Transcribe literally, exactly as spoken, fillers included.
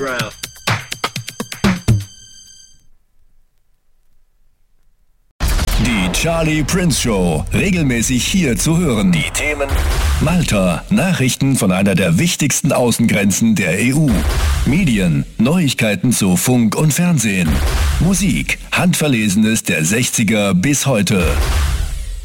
Die Charlie Prince Show, regelmäßig hier zu hören. Die Themen: Malta, Nachrichten von einer der wichtigsten Außengrenzen der E U. Medien, Neuigkeiten zu Funk und Fernsehen. Musik, Handverlesenes der sechziger bis heute.